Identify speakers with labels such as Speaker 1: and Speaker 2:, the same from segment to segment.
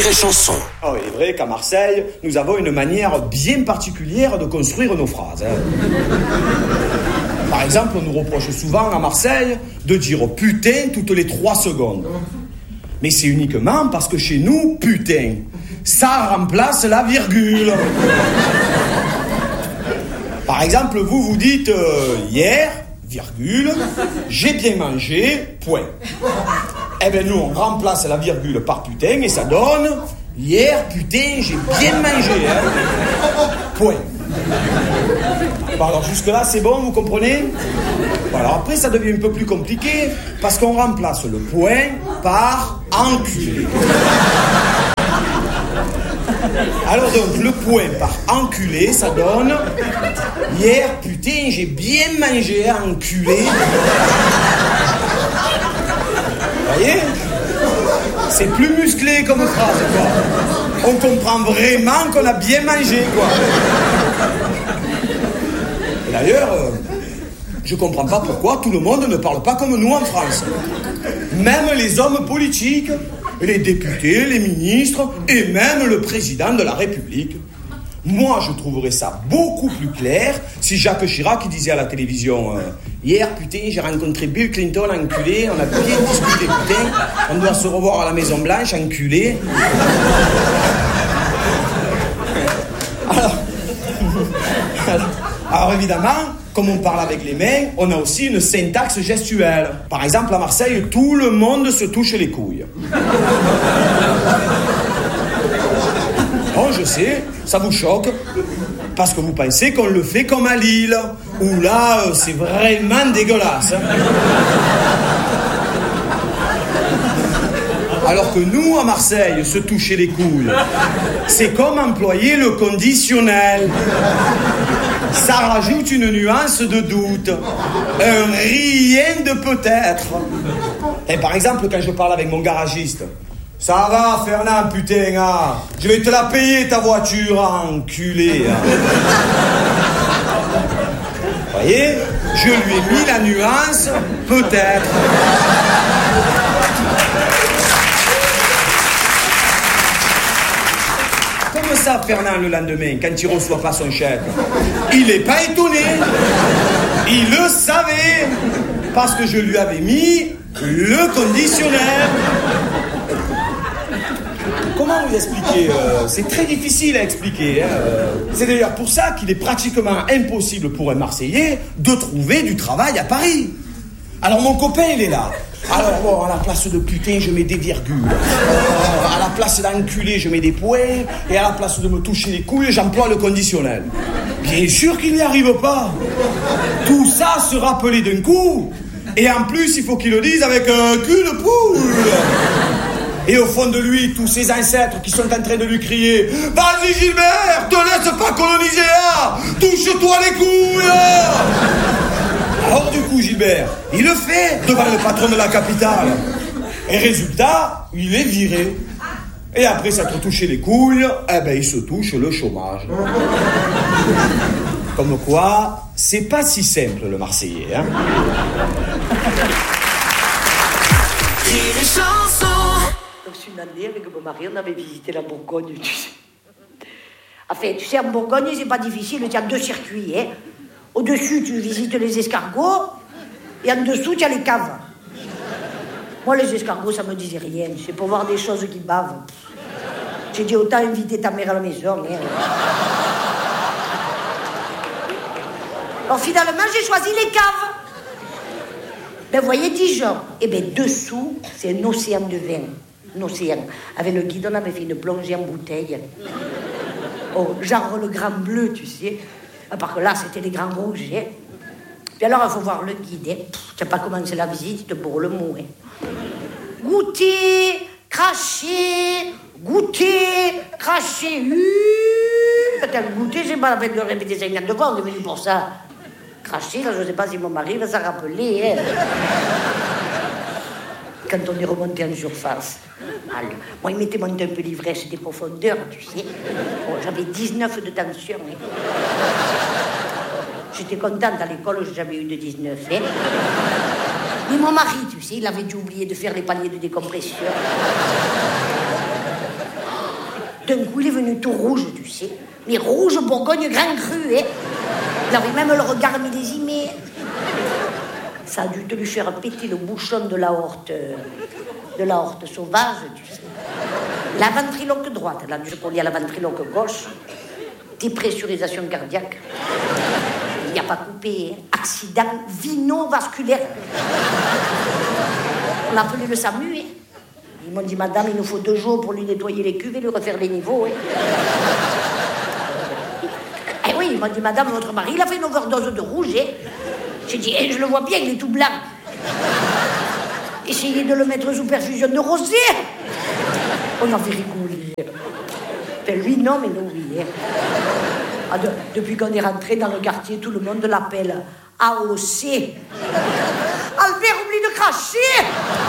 Speaker 1: Rire et Chanson.
Speaker 2: Oh, il est vrai qu'à Marseille, nous avons une manière bien particulière de construire nos phrases. Par exemple, on nous reproche souvent à Marseille de dire « putain » toutes les 3 secondes. Mais c'est uniquement parce que chez nous, putain, ça remplace la virgule. Par exemple, vous dites hier, virgule, j'ai bien mangé, point. Eh bien, nous, on remplace la virgule par putain et ça donne hier, putain, j'ai bien mangé, hein. Point. Bon, alors, jusque-là, c'est bon, vous comprenez? Bon, alors après, ça devient un peu plus compliqué parce qu'on remplace le point par enculé. Alors donc, le point par enculé, ça donne hier, putain, j'ai bien mangé, enculé. Vous voyez? C'est plus musclé comme phrase, quoi. On comprend vraiment qu'on a bien mangé, quoi. Et d'ailleurs, je comprends pas pourquoi tout le monde ne parle pas comme nous en France. Même les hommes politiques, les députés, les ministres et même le président de la République. Moi, je trouverais ça beaucoup plus clair si Jacques Chirac disait à la télévision hier, putain, j'ai rencontré Bill Clinton, enculé, on a bien discuté, putain, on doit se revoir à la Maison Blanche, enculé. Alors évidemment, comme on parle avec les mains, on a aussi une syntaxe gestuelle. Par exemple, à Marseille, tout le monde se touche les couilles. Bon, je sais, ça vous choque, parce que vous pensez qu'on le fait comme à Lille, où là, c'est vraiment dégueulasse. Hein. Alors que nous, à Marseille, se toucher les couilles, c'est comme employer le conditionnel. Ça rajoute une nuance de doute, un rien de peut-être. Et par exemple, quand je parle avec mon garagiste, ça va, Fernand, putain, hein. Je vais te la payer, ta voiture, enculé. Hein. Vous voyez, je lui ai mis la nuance, peut-être. Comme ça, Fernand, le lendemain, quand il reçoit pas son chèque, il n'est pas étonné. Il le savait, parce que je lui avais mis le conditionnel. Comment vous expliquer? C'est très difficile à expliquer. Hein. C'est d'ailleurs pour ça qu'il est pratiquement impossible pour un Marseillais de trouver du travail à Paris. Alors mon copain, il est là. Alors bon, à la place de putain, je mets des virgules. À la place d'enculé, je mets des points. Et à la place de me toucher les couilles, j'emploie le conditionnel. Bien sûr qu'il n'y arrive pas. Tout ça se rappelait d'un coup. Et en plus, il faut qu'il le dise avec un cul de poule. Et au fond de lui, tous ses ancêtres qui sont en train de lui crier « Vas-y Gilbert, te laisse pas coloniser, hein. Touche-toi les couilles !» Alors du coup, Gilbert, il le fait devant le patron de la capitale. Et résultat, il est viré. Et après s'être touché les couilles, eh ben, il se touche le chômage. Comme quoi, c'est pas si simple le Marseillais, hein.
Speaker 1: Rire et Chanson.
Speaker 3: Une année, avec mon mari, on avait visité la Bourgogne, tu sais. Enfin, tu sais, en Bourgogne, c'est pas difficile, il y a 2 circuits, hein. Au-dessus, tu visites les escargots, et en dessous, tu as les caves. Moi, les escargots, ça me disait rien, c'est pour voir des choses qui bavent. J'ai dit, autant inviter ta mère à la maison, hein. Alors, finalement, j'ai choisi les caves. Ben, vous voyez, Dijon, et ben, dessous, c'est un océan de vin. Un océan. Avec le guide, on avait fait une plongée en bouteille. Oh, genre le grand bleu, tu sais. À part que là, c'était les grands rouges. Hein. Puis alors, il faut voir le guide. Hein. Tu n'as pas commencé la visite, il te bourre le mot. Hein. Goûter, cracher, goûter, cracher. Attends, goûter, j'ai pas la peine de le répéter 50 fois, on est venu pour ça. Cracher, là, je ne sais pas si mon mari va s'en rappeler. Hein. Quand on est remonté en surface. Alors, moi, il m'était monté un peu l'ivresse des profondeurs, tu sais. Bon, j'avais 19 de tension. Hein. J'étais contente à l'école, j'ai jamais eu de 19. Hein. Mais mon mari, tu sais, il avait dû oublier de faire les paliers de décompression. D'un coup, il est venu tout rouge, tu sais. Mais rouge, Bourgogne, grand cru, hein. Il avait même le regard millésimé. Ça a dû te lui faire péter le bouchon de l'aorte sauvage, tu sais. La ventriloque droite, là, je peux lire la ventriloque gauche. Dépressurisation cardiaque. Il n'y a pas coupé, hein. Accident vino-vasculaire. On a appelé le SAMU, hein. Ils m'ont dit, madame, il nous faut 2 jours pour lui nettoyer les cuves et lui refaire les niveaux, hein. Eh oui, ils m'ont dit, madame, votre mari, il a fait une overdose de rouge, hein. J'ai dit, je le vois bien, il est tout blanc. Essayez de le mettre sous perfusion de rosée. On avait rigolé. Ben lui, non, mais nous, oui. Hein. Ah, depuis qu'on est rentré dans le quartier, tout le monde l'appelle AOC. Albert, oublie de cracher.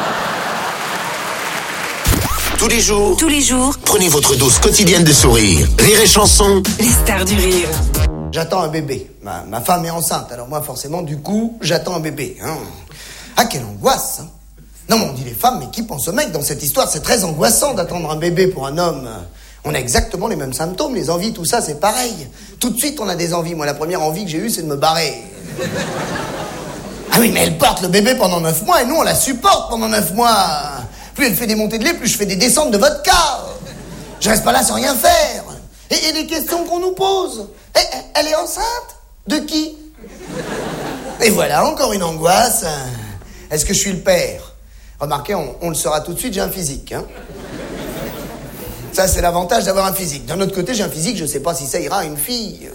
Speaker 1: Tous les jours, prenez votre dose quotidienne de sourire. Rire et chanson.
Speaker 4: Les stars du rire.
Speaker 5: J'attends un bébé. Ma femme est enceinte, alors moi, forcément, du coup, j'attends un bébé. Hein. Ah, quelle angoisse, hein. Non, mais on dit les femmes, mais qui pense au mec dans cette histoire? C'est très angoissant d'attendre un bébé pour un homme. On a exactement les mêmes symptômes, les envies, tout ça, c'est pareil. Tout de suite, on a des envies. Moi, la première envie que j'ai eue, c'est de me barrer. Ah oui, mais elle porte le bébé pendant 9 mois, et nous, on la supporte pendant 9 mois. Plus elle fait des montées de lait, plus je fais des descentes de vodka. Je reste pas là sans rien faire. Et les questions qu'on nous pose. Elle est enceinte? De qui? Et voilà, encore une angoisse. Est-ce que je suis le père? Remarquez, on le saura tout de suite, j'ai un physique. Hein. Ça, c'est l'avantage d'avoir un physique. D'un autre côté, j'ai un physique, je sais pas si ça ira à une fille.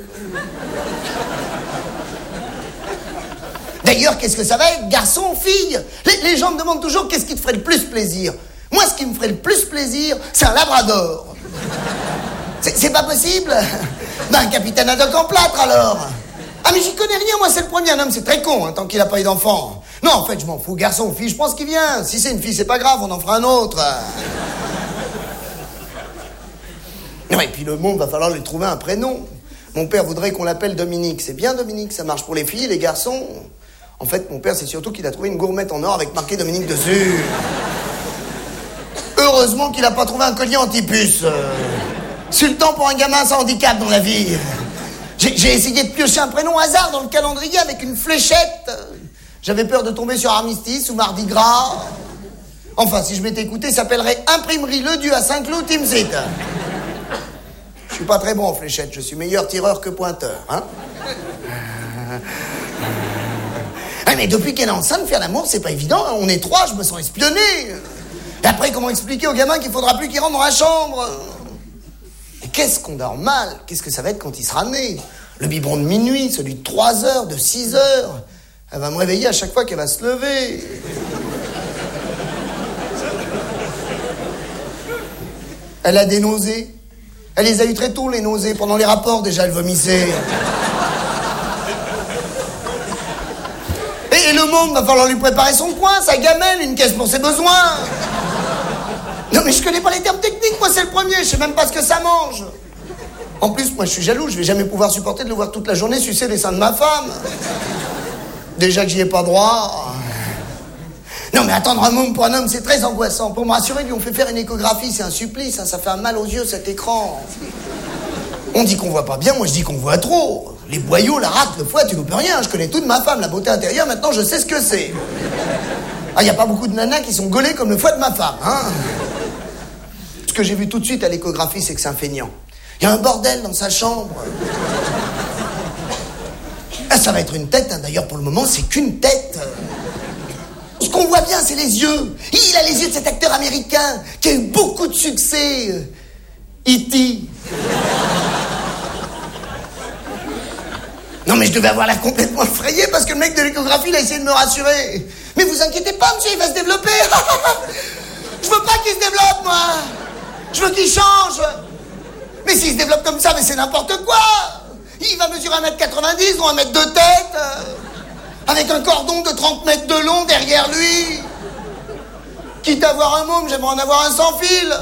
Speaker 5: D'ailleurs, qu'est-ce que ça va être, garçon ou fille? Les gens me demandent toujours qu'est-ce qui te ferait le plus plaisir. Moi, ce qui me ferait le plus plaisir, c'est un labrador. C'est pas possible? Ben, un capitaine Haddock en plâtre, alors. Ah, mais j'y connais rien, moi, c'est le premier. Un homme, c'est très con, hein, tant qu'il a pas eu d'enfant. Non, en fait, je m'en fous. Garçon ou fille, je pense qu'il vient. Si c'est une fille, c'est pas grave, on en fera un autre. Non, et puis le monde, va falloir lui trouver un prénom. Mon père voudrait qu'on l'appelle Dominique. C'est bien, Dominique, ça marche pour les filles, les garçons. En fait, mon père, c'est surtout qu'il a trouvé une gourmette en or avec marqué Dominique dessus. Heureusement qu'il a pas trouvé un collier anti-puce. Sultan pour un gamin sans handicap dans la vie. J'ai essayé de piocher un prénom hasard dans le calendrier avec une fléchette. J'avais peur de tomber sur Armistice ou Mardi Gras. Enfin, si je m'étais écouté, ça s'appellerait Imprimerie Le Dieu à Saint-Cloud, Timsit. Je suis pas très bon en fléchette, je suis meilleur tireur que pointeur, hein. Ah, mais depuis qu'elle est enceinte, faire l'amour, c'est pas évident. On est 3, je me sens espionné. Et après, comment expliquer au gamin qu'il faudra plus qu'il rentre dans la chambre? Et qu'est-ce qu'on dort mal? Qu'est-ce que ça va être quand il sera né? Le biberon de minuit, celui de 3 heures, de 6 heures. Elle va me réveiller à chaque fois qu'elle va se lever. Elle a des nausées. Elle les a eu très tôt, les nausées. Pendant les rapports, déjà, elle vomissait. Et le monde, va falloir lui préparer son coin, sa gamelle, une caisse pour ses besoins. Non, mais je connais pas les termes techniques, moi, c'est le premier. Je sais même pas ce que ça mange. En plus, moi, je suis jaloux. Je vais jamais pouvoir supporter de le voir toute la journée sucer les seins de ma femme. Déjà que j'y ai pas droit. Non, mais attendre un môme pour un homme, c'est très angoissant. Pour me rassurer, lui, on fait faire une échographie, c'est un supplice, hein, ça fait un mal aux yeux, cet écran. On dit qu'on voit pas bien, moi je dis qu'on voit trop. Les boyaux, la rate, le foie, tu ne peux rien. Je connais tout de ma femme, la beauté intérieure, maintenant je sais ce que c'est. Ah, y a pas beaucoup de nanas qui sont gaulées comme le foie de ma femme, hein. Ce que j'ai vu tout de suite à l'échographie, c'est que c'est un feignant. Il y a un bordel dans sa chambre. Ah, ça va être une tête, hein. D'ailleurs, pour le moment, c'est qu'une tête. Ce qu'on voit bien, c'est les yeux. Il a les yeux de cet acteur américain qui a eu beaucoup de succès. E.T. Non, mais je devais avoir l'air complètement effrayé parce que le mec de l'échographie, il a essayé de me rassurer. Mais vous inquiétez pas, monsieur, il va se développer. Je veux pas qu'il se développe, moi. Je veux qu'il change. Mais s'il se développe comme ça, mais c'est n'importe quoi. Il va mesurer 1m90 ou 1 mètre de tête. Avec un cordon de 30 mètres de long derrière lui. Quitte à avoir un môme, j'aimerais en avoir un sans fil.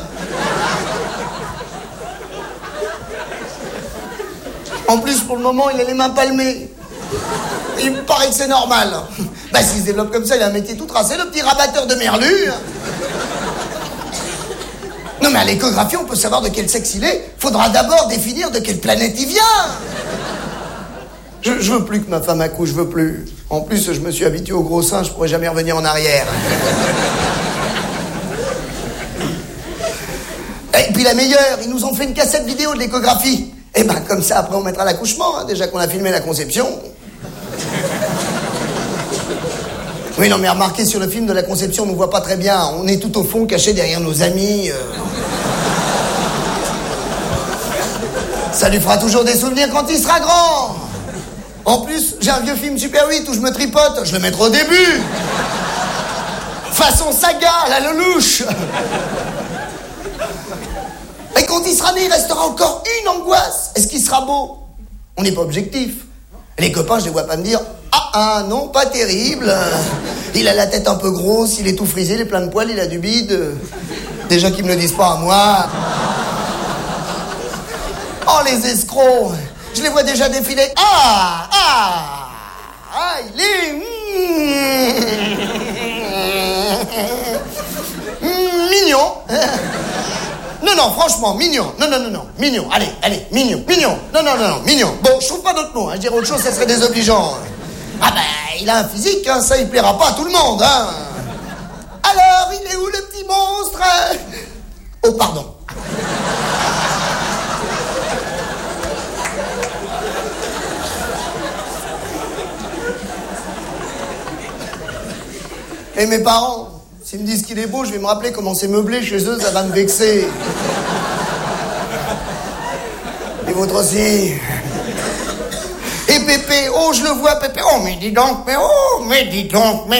Speaker 5: En plus, pour le moment, il a les mains palmées. Il me paraît que c'est normal. Bah, s'il se développe comme ça, il a un métier tout tracé, le petit rabatteur de merlu. Non mais à l'échographie, on peut savoir de quel sexe il est. Faudra d'abord définir de quelle planète il vient. Je veux plus que ma femme accouche, je veux plus. En plus, je me suis habitué au gros sein, je pourrais jamais revenir en arrière. Et puis la meilleure, ils nous ont fait une cassette vidéo de l'échographie. Et ben comme ça, après on mettra l'accouchement, hein, déjà qu'on a filmé la conception. Oui, non mais remarquez, sur le film de la conception, on ne voit pas très bien. On est tout au fond, caché derrière nos amis. Ça lui fera toujours des souvenirs quand il sera grand. En plus, j'ai un vieux film Super 8 où je me tripote. Je le mettrai au début. Façon saga, la Lelouch. Et quand il sera né, il restera encore une angoisse. Est-ce qu'il sera beau? On n'est pas objectif. Les copains, je les vois pas me dire « Ah, non, pas terrible. Il a la tête un peu grosse, il est tout frisé, il est plein de poils, il a du bide. » Déjà qu'ils me le disent pas à moi. Oh, les escrocs. Je les vois déjà défiler. Il est... mignon. Non, franchement, mignon. Non, mignon. Allez, mignon. Non, mignon. Bon, je trouve pas d'autre mot. Je dirais autre chose, ça serait désobligeant. Ah ben, il a un physique, hein, ça, il plaira pas à tout le monde, hein. Alors, il est où le petit monstre? Oh, pardon. Et mes parents, s'ils me disent qu'il est beau, je vais me rappeler comment c'est meublé chez eux, ça va me vexer. Et votre aussi. Et Pépé, oh, je le vois, Pépé. Oh, mais dis donc, mais il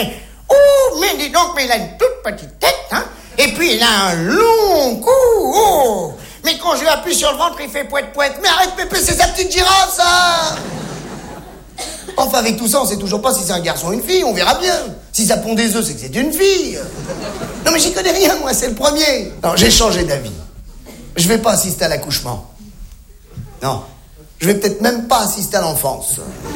Speaker 5: a une toute petite tête, hein. Et puis, il a un long cou, oh. Mais quand je lui appuie sur le ventre, il fait poète-poète. Mais arrête, Pépé, c'est sa petite girafe, ça. Enfin, avec tout ça, on sait toujours pas si c'est un garçon ou une fille, on verra bien. Si ça pond des œufs, c'est que c'est une fille. Non, mais j'y connais rien, moi, c'est le premier. Non, j'ai changé d'avis. Je vais pas assister à l'accouchement. Non, je vais peut-être même pas assister à l'enfance.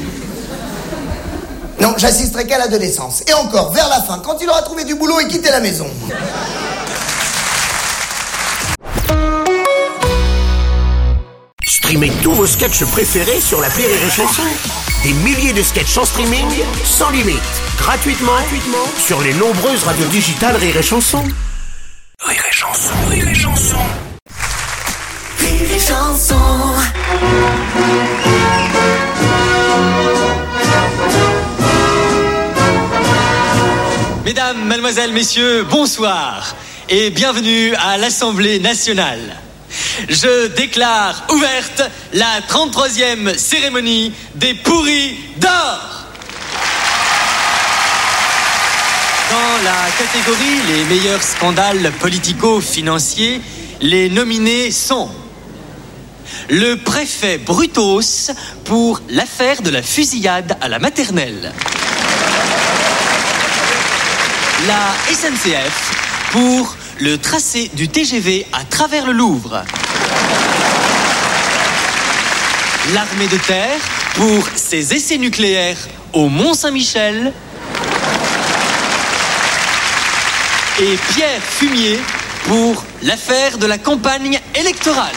Speaker 5: Non, j'assisterai qu'à l'adolescence. Et encore, vers la fin, quand il aura trouvé du boulot et quitté la maison.
Speaker 1: Streamez tous vos sketchs préférés sur l'appli Rire et Chanson. Des milliers de sketchs en streaming, sans limite, gratuitement sur les nombreuses radios digitales Rire et Chanson. Rire et Chanson. Rire et Chanson. Rire et Chanson.
Speaker 4: Mesdames, mademoiselles, messieurs, bonsoir et bienvenue à l'Assemblée nationale. Je déclare ouverte la 33e cérémonie des Pourris d'or. Dans la catégorie les meilleurs scandales politico-financiers, les nominés sont le préfet Brutos pour l'affaire de la fusillade à la maternelle, la SNCF pour le tracé du TGV à travers le Louvre, l'armée de terre pour ses essais nucléaires au Mont-Saint-Michel et Pierre Fumier pour l'affaire de la campagne électorale.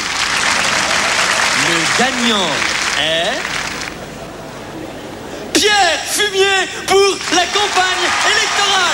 Speaker 4: Le gagnant est Pierre Fumier pour la campagne électorale.